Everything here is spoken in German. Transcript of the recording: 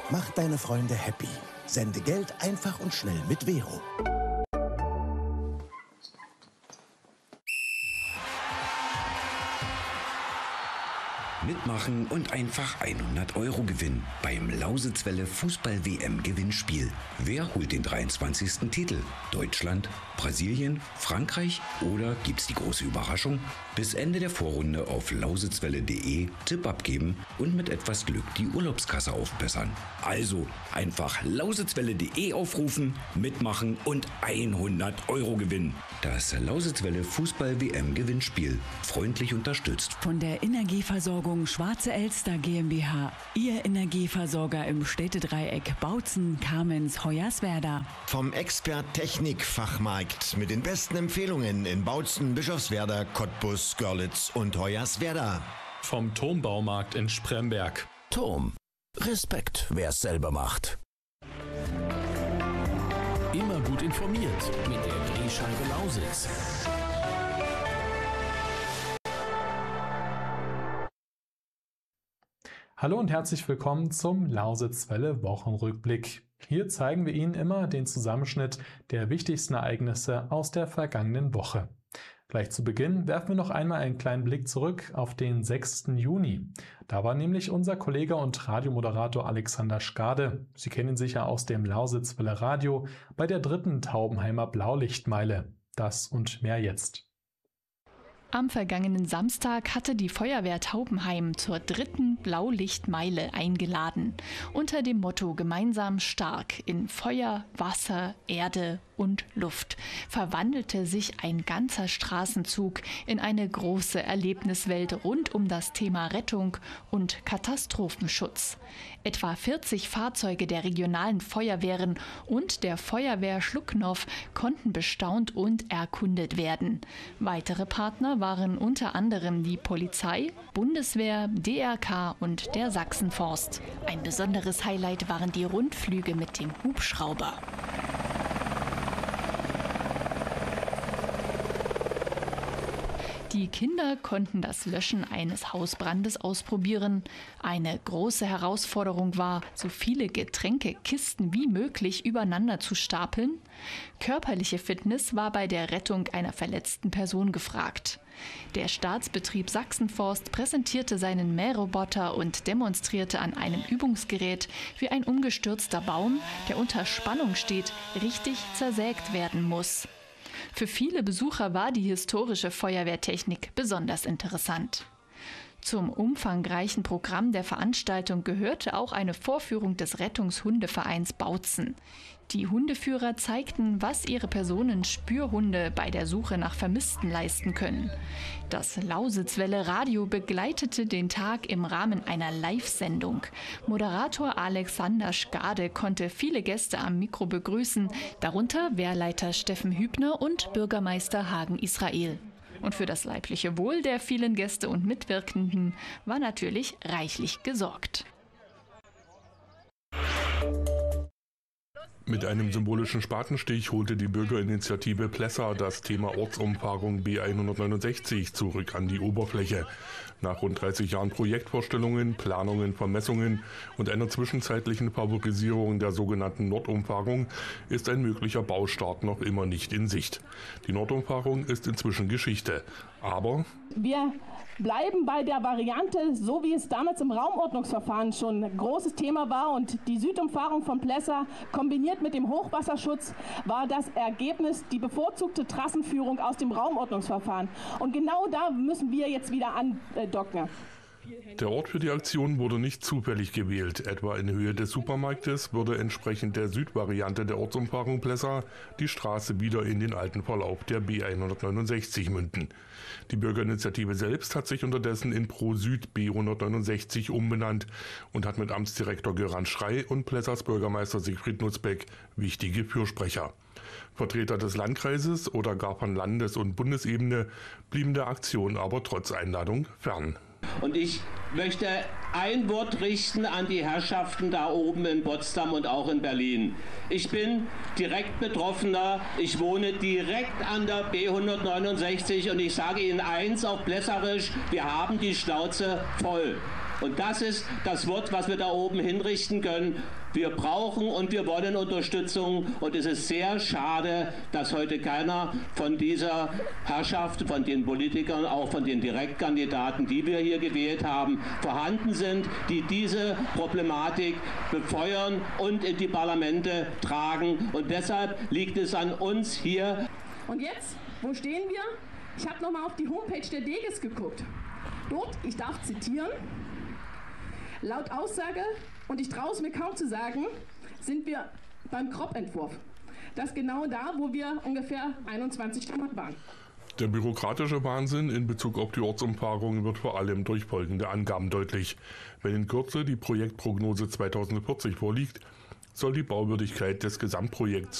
Mach deine Freunde happy. Sende Geld einfach und schnell mit Vero. Mitmachen und einfach 100 € gewinnen beim Lausitzwelle Fußball-WM-Gewinnspiel. Wer holt den 23. Titel? Deutschland, Brasilien, Frankreich oder gibt's die große Überraschung? Bis Ende der Vorrunde auf lausitzwelle.de Tipp abgeben und mit etwas Glück die Urlaubskasse aufbessern. Also einfach lausitzwelle.de aufrufen, mitmachen und 100 € gewinnen. Das Lausitzwelle Fußball-WM-Gewinnspiel. Freundlich unterstützt von der Energieversorgung Schwarze Elster GmbH. Ihr Energieversorger im Städtedreieck Bautzen, Kamenz, Hoyerswerda. Vom Expert Technik Fachmarkt mit den besten Empfehlungen in Bautzen, Bischofswerda, Cottbus, Görlitz und Hoyerswerda. Vom Turmbaumarkt in Spremberg. Turm. Respekt, wer es selber macht. Immer gut informiert mit der Drehscheibe Lausitz. Hallo und herzlich willkommen zum Lausitzwelle Wochenrückblick. Hier zeigen wir Ihnen immer den Zusammenschnitt der wichtigsten Ereignisse aus der vergangenen Woche. Gleich zu Beginn werfen wir noch einmal einen kleinen Blick zurück auf den 6. Juni. Da war nämlich unser Kollege und Radiomoderator Alexander Schkade, Sie kennen ihn sicher aus dem Lausitzwelle Radio, bei der 3. Taubenheimer Blaulichtmeile. Das und mehr jetzt. Am vergangenen Samstag hatte die Feuerwehr Taubenheim zur 3. Blaulichtmeile eingeladen. Unter dem Motto Gemeinsam stark in Feuer, Wasser, Erde und Luft verwandelte sich ein ganzer Straßenzug in eine große Erlebniswelt rund um das Thema Rettung und Katastrophenschutz. Etwa 40 Fahrzeuge der regionalen Feuerwehren und der Feuerwehr Schlucknow konnten bestaunt und erkundet werden. Weitere Partner waren unter anderem die Polizei, Bundeswehr, DRK und der Sachsenforst. Ein besonderes Highlight waren die Rundflüge mit dem Hubschrauber. Die Kinder konnten das Löschen eines Hausbrandes ausprobieren. Eine große Herausforderung war, so viele Getränkekisten wie möglich übereinander zu stapeln. Körperliche Fitness war bei der Rettung einer verletzten Person gefragt. Der Staatsbetrieb Sachsenforst präsentierte seinen Mähroboter und demonstrierte an einem Übungsgerät, wie ein umgestürzter Baum, der unter Spannung steht, richtig zersägt werden muss. Für viele Besucher war die historische Feuerwehrtechnik besonders interessant. Zum umfangreichen Programm der Veranstaltung gehörte auch eine Vorführung des Rettungshundevereins Bautzen. Die Hundeführer zeigten, was ihre Personenspürhunde bei der Suche nach Vermissten leisten können. Das Lausitzwelle Radio begleitete den Tag im Rahmen einer Live-Sendung. Moderator Alexander Schkade konnte viele Gäste am Mikro begrüßen, darunter Wehrleiter Steffen Hübner und Bürgermeister Hagen Israel. Und für das leibliche Wohl der vielen Gäste und Mitwirkenden war natürlich reichlich gesorgt. Mit einem symbolischen Spatenstich holte die Bürgerinitiative Plessa das Thema Ortsumfahrung B169 zurück an die Oberfläche. Nach rund 30 Jahren Projektvorstellungen, Planungen, Vermessungen und einer zwischenzeitlichen Favorisierung der sogenannten Nordumfahrung ist ein möglicher Baustart noch immer nicht in Sicht. Die Nordumfahrung ist inzwischen Geschichte, aber wir bleiben bei der Variante, so wie es damals im Raumordnungsverfahren schon ein großes Thema war, und die Südumfahrung von Plessa kombiniert mit dem Hochwasserschutz war das Ergebnis, die bevorzugte Trassenführung aus dem Raumordnungsverfahren. Und genau da müssen wir jetzt wieder andocken. Der Ort für die Aktion wurde nicht zufällig gewählt. Etwa in Höhe des Supermarktes würde entsprechend der Südvariante der Ortsumfahrung Plessa die Straße wieder in den alten Verlauf der B169 münden. Die Bürgerinitiative selbst hat sich unterdessen in Pro Süd B169 umbenannt und hat mit Amtsdirektor Göran Schrey und Plessas Bürgermeister Siegfried Nutzbeck wichtige Fürsprecher. Vertreter des Landkreises oder gar von Landes- und Bundesebene blieben der Aktion aber trotz Einladung fern. Und ich möchte ein Wort richten an die Herrschaften da oben in Potsdam und auch in Berlin. Ich bin direkt Betroffener, ich wohne direkt an der B169 und ich sage Ihnen eins auf Plesserisch, wir haben die Schnauze voll. Und das ist das Wort, was wir da oben hinrichten können. Wir brauchen und wir wollen Unterstützung. Und es ist sehr schade, dass heute keiner von dieser Herrschaft, von den Politikern, auch von den Direktkandidaten, die wir hier gewählt haben, vorhanden sind, die diese Problematik befeuern und in die Parlamente tragen. Und deshalb liegt es an uns hier. Und jetzt, wo stehen wir? Ich habe nochmal auf die Homepage der Deges geguckt. Dort, ich darf zitieren, laut Aussage, und ich traue es mir kaum zu sagen, sind wir beim Kropp-Entwurf. Das genau da, wo wir ungefähr 21 Stunden waren. Der bürokratische Wahnsinn in Bezug auf die Ortsumfahrung wird vor allem durch folgende Angaben deutlich. Wenn in Kürze die Projektprognose 2040 vorliegt, soll die Bauwürdigkeit des Gesamtprojekts